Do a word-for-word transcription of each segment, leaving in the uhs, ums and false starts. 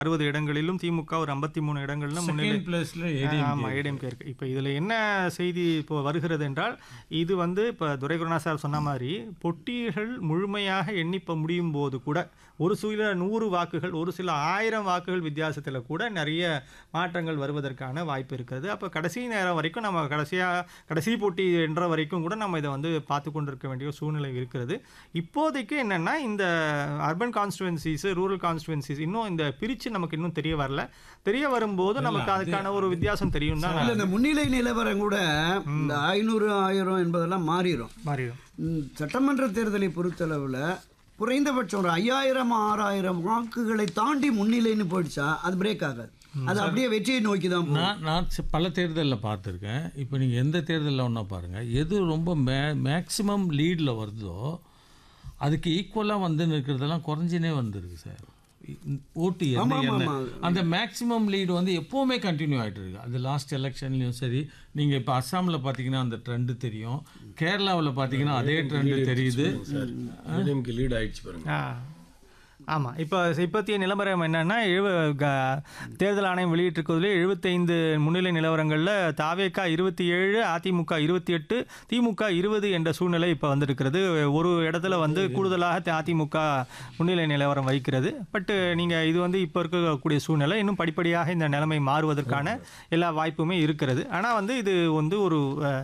அறுபது இடங்களிலும் திமுக ஒரு ஐம்பத்தி மூணு இடங்கள்ல முன்னிலை பிளேஸ்ல ஆமா ஏடிஎம்கே இருக்கு. இப்போ இதில் என்ன செய்தி இப்போ வருகிறது என்றால், இது வந்து இப்போ துரைகுருணா சார் சொன்ன மாதிரி பொட்டிகள் முழுமையாக எண்ணி இப்போ முடியும் போது கூட ஒரு சில நூறு வாக்குகள் ஒரு சில ஆயிரம் வாக்குகள் வித்தியாசத்தில் கூட நிறைய மாற்றங்கள் வருவதற்கான வாய்ப்பு இருக்கிறது. அப்போ கடைசி நேரம் வரைக்கும் நம்ம கடைசியாக கடைசி போட்டி என்ற வரைக்கும் கூட நம்ம இதை வந்து பார்த்து கொண்டிருக்க வேண்டிய சூழ்நிலை இருக்கிறது. இப்போதைக்கு என்னென்னா இந்த அர்பன் கான்ஸ்டுவன்சிஸ் ரூரல் கான்ஸ்டுவன்சிஸ் இன்னும் இந்த பிரித்து நமக்கு இன்னும் தெரிய வரல. தெரிய வரும்போது நமக்கு அதுக்கான ஒரு வித்தியாசம் தெரியும் தான். இந்த முன்னிலை நிலவரம் கூட இந்த ஐநூறு ஆயிரம் என்பதெல்லாம் மாறிடும் மாறிடும் சட்டமன்ற தேர்தலை பொறுத்தளவில் குறைந்தபட்சம் ஒரு ஐயாயிரம் ஆறாயிரம் வாக்குகளை தாண்டி முன்னிலைன்னு போயிடுச்சா அது பிரேக் ஆகாது. அது அப்படியே வெற்றியை நோக்கி தான். நான் நான் பல தேர்தலில் பார்த்துருக்கேன். இப்போ நீங்கள் எந்த தேர்தலில் ஒன்றா பாருங்கள், எது ரொம்ப மே மேக்சிமம் லீடில் வருதோ அதுக்கு ஈக்குவலாக வந்து நிற்கிறதெல்லாம் குறைஞ்சினே வந்துருக்கு சார். ஓட்டு என்ன என்ன அந்த மேக்ஸிமம் லீடு வந்து எப்போவுமே கண்டினியூ ஆகிட்டு இருக்கு. அது லாஸ்ட் எலெக்ஷன்லையும் சரி, நீங்கள் இப்போ அஸ்ஸாமில் பார்த்தீங்கன்னா அந்த ட்ரெண்டு தெரியும், கேரளாவில் பார்த்தீங்கன்னா அதே ட்ரெண்டு தெரியுது. லீட் ஆயிடுச்சு பாருங்க. ஆமாம். இப்போ இப்போத்திய நிலவரம் என்னென்னா, எழுவ தேர்தல் ஆணையம் வெளியிட்டிருக்கிறதுலே எழுபத்தைந்து முன்னிலை நிலவரங்களில் தாவேகா இருபத்தி ஏழு அதிமுக இருபத்தி எட்டு திமுக இருபது என்ற சூழ்நிலை இப்போ வந்திருக்கிறது. ஒரு இடத்துல வந்து கூடுதலாக அதிமுக முன்னிலை நிலவரம் வைக்கிறது. பட்டு நீங்கள் இது வந்து இப்போ இருக்கக்கூடிய சூழ்நிலை இன்னும் படிப்படியாக இந்த நிலைமை மாறுவதற்கான எல்லா வாய்ப்புமே இருக்கிறது. ஆனால் வந்து இது வந்து ஒரு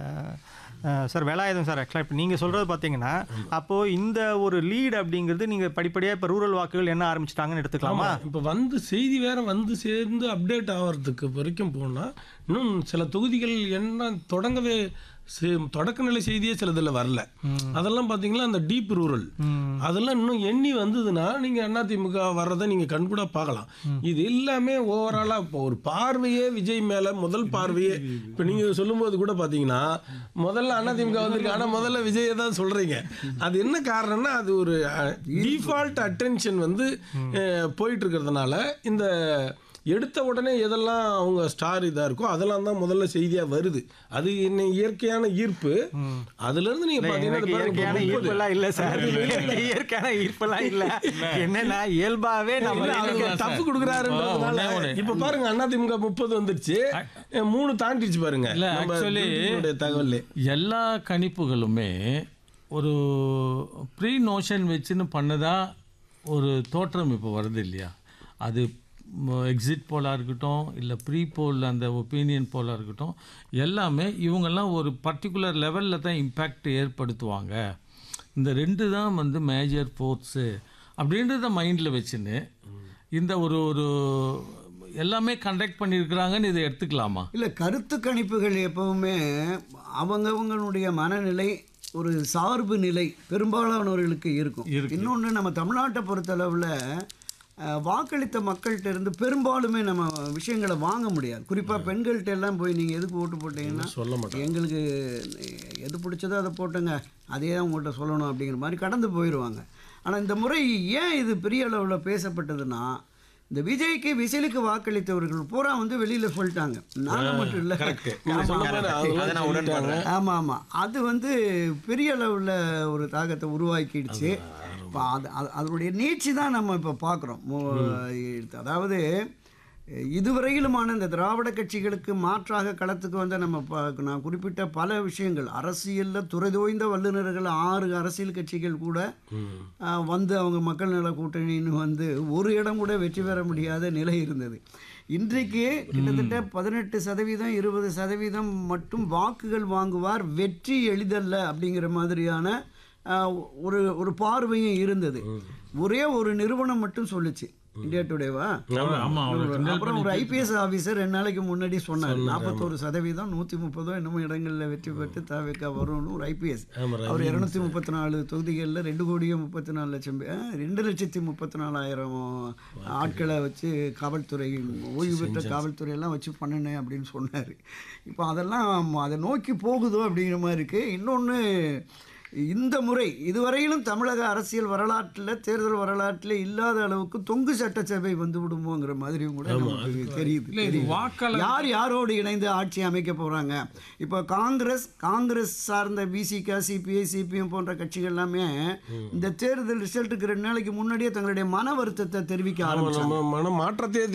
சார் வேலாயுதம் சார், ஆக்சுவலாக இப்போ நீங்கள் சொல்கிறது பார்த்தீங்கன்னா அப்போது இந்த ஒரு லீட் அப்படிங்கிறது நீங்கள் படிப்படியாக இப்போ ரூரல் வாக்குகள் என்ன ஆரம்பிச்சிட்டாங்கன்னு எடுத்துக்கலாமா? இப்போ வந்து செய்தி வேற வந்து சேர்ந்து அப்டேட் ஆகிறதுக்கு வரைக்கும் போனால் இன்னும் சில தொகுதிகள் என்ன தொடங்கவே தொடக்க நிலை செய்தியே சிலதில் வரல. அதெல்லாம் பார்த்தீங்கன்னா அந்த டீப் ரூரல் அதெல்லாம் இன்னும் எண்ணி வந்ததுன்னா நீங்கள் அதிமுக வர்றதை நீங்கள் கண்கூட பார்க்கலாம். இது எல்லாமே ஓவராலாக இப்போ ஒரு பார்வையே விஜய் மேலே முதல் பார்வையே இப்போ நீங்கள் சொல்லும்போது கூட பார்த்தீங்கன்னா முதல்ல அதிமுக வந்திருக்கு, ஆனால் முதல்ல விஜயை தான் சொல்கிறீங்க. அது என்ன காரணம்னா அது ஒரு டிஃபால்ட் அட்டென்ஷன் வந்து போயிட்டு இருக்கிறதுனால இந்த எடுத்த உடனே எதெல்லாம் அவங்க ஸ்டார் இதாக இருக்கோ அதெல்லாம் தான் முதல்ல செய்தியாக வருது. அது என்ன இயற்கையான ஈர்ப்பு. அதுல இருந்து நீங்க பாத்தீங்கன்னா ஈர்ப்பெல்லாம் இல்லை சார், இயற்கையான ஈர்ப்பெல்லாம் இல்லை. என்னன்னா இயல்பாவே நம்ம தப்பு கொடுக்குறாருன்றதுனால இப்ப பாருங்க அதிமுக முப்பது வந்துருச்சு, மூணு தாண்டிச்சு பாருங்க. தகவல் எல்லா கணிப்புகளுமே ஒரு ப்ரீ நோஷன் வச்சுன்னு பண்ணதா ஒரு தோற்றம் இப்போ வருது இல்லையா? அது எக்ஸிட் போலாக இருக்கட்டும் இல்லை ப்ரீ போல் அந்த ஒப்பீனியன் போலாக இருக்கட்டும், எல்லாமே இவங்கெல்லாம் ஒரு பர்டிகுலர் லெவலில் தான் இம்பேக்ட் ஏற்படுத்துவாங்க. இந்த ரெண்டு தான் வந்து மேஜர் ஃபோர்ஸு அப்படின்றத மைண்டில் வச்சுன்னு இந்த ஒரு ஒரு எல்லாமே கண்டக்ட் பண்ணியிருக்கிறாங்கன்னு இதை எடுத்துக்கலாமா? இல்லை, கருத்து கணிப்புகள் எப்பவுமே அவங்கவுங்களுடைய மனநிலை ஒரு சார்பு நிலை பெரும்பாலானவர்களுக்கு இருக்கும். இன்னொன்று, நம்ம தமிழ்நாட்டை பொறுத்தளவில் வாக்களித்த மக்கள்கிட்ட இருந்து பெரும்பாலுமே நம்ம விஷயங்களை வாங்க முடியாது. குறிப்பாக பெண்கள்கிட்ட எல்லாம் போய் நீங்கள் எதுக்கு ஓட்டு போட்டீங்கன்னா சொல்ல மாட்டோம், எங்களுக்கு எது பிடிச்சதோ அதை போட்டுங்க, அதே தான் உங்கள்கிட்ட சொல்லணும் அப்படிங்கிற மாதிரி கடந்து போயிடுவாங்க. ஆனால் இந்த முறை ஏன் இது பெரிய அளவில் பேசப்பட்டதுன்னா, இந்த விஜய்க்கு விசிலுக்கு வாக்களித்தவர்கள் பூரா வந்து வெளியில் சொல்லிட்டாங்க. நாங்கள் மட்டும் இல்லை, ஆமாம் ஆமாம், அது வந்து பெரிய அளவில் ஒரு தாக்கத்தை உருவாக்கிடுச்சு. இப்போ அது அதனுடைய நீட்சி தான் நம்ம இப்போ பார்க்குறோம். அதாவது இதுவரையிலுமான இந்த திராவிட கட்சிகளுக்கு மாற்றாக களத்துக்கு வந்து நம்ம நான் குறிப்பிட்ட பல விஷயங்கள், அரசியலில் துறைதோய்ந்த வல்லுநர்கள் ஆறு அரசியல் கட்சிகள் கூட வந்து அவங்க மக்கள் நல கூட்டணின்னு வந்து ஒரு இடம் கூட வெற்றி பெற முடியாத நிலை இருந்தது. இன்றைக்கு கிட்டத்தட்ட பதினெட்டு சதவீதம் இருபது சதவீதம் மட்டும் வாக்குகள் வாங்குவார், வெற்றி எளிதல்ல அப்படிங்கிற மாதிரியான ஒரு ஒரு பார்வையும் இருந்தது. ஒரே ஒரு நிறுவனம் மட்டும் சொல்லுச்சு, இந்தியா டுடேவா, அப்புறம் ஒரு ஐபிஎஸ் ஆஃபீஸர் ரெண்டு நாளைக்கு முன்னாடி சொன்னார் நாற்பத்தோரு சதவீதம் நூற்றி முப்பதோ என்னமோ இடங்களில் வெற்றி பெற்று தாவேக்கா வரும்னு ஒரு ஐபிஎஸ். அவர் இரநூத்தி முப்பத்தி நாலு தொகுதிகளில் ரெண்டு கோடியே முப்பத்தி நாலு லட்சம் ரெண்டு லட்சத்தி முப்பத்தி நாலாயிரம் ஆட்களை வச்சு காவல்துறை ஓய்வு பெற்ற காவல்துறையெல்லாம் வச்சு பண்ணினேன் அப்படின்னு சொன்னார். இப்போ அதெல்லாம் அதை நோக்கி போகுதோ அப்படிங்கிற மாதிரி இருக்குது. இன்னொன்று, இந்த முறை இதுவரையிலும் தமிழக அரசியல் வரலாற்றில் தேர்தல் வரலாற்றில் இல்லாத அளவுக்கு தொங்கு சட்டசபை வந்து விடுமோங்கிற மாதிரியும் கூட நமக்கு தெரியுது தெரியுது. வாக்காளர் யார் யாரோடு இணைந்து ஆட்சி அமைக்க போகிறாங்க. இப்போ காங்கிரஸ் காங்கிரஸ் சார்ந்த பிசிகா சிபிஐ சிபிஎம் போன்ற கட்சிகள் எல்லாமே இந்த தேர்தல் ரிசல்ட்டுக்கு ரெண்டு நாளைக்கு முன்னாடியே தங்களுடைய மன வருத்தத்தை தெரிவிக்க ஆரம்பிச்சாங்க. மன மாற்றத்தையே